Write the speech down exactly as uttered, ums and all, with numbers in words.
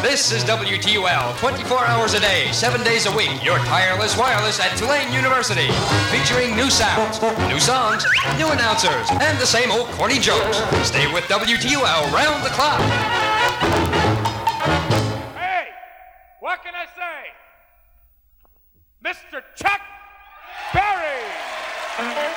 This is W T U L, twenty-four hours a day, seven days a week, your tireless wireless at Tulane University. Featuring new sounds, new songs, new announcers, and the same old corny jokes. Stay with W T U L round the clock. Hey, what can I say? Mister Chuck Berry!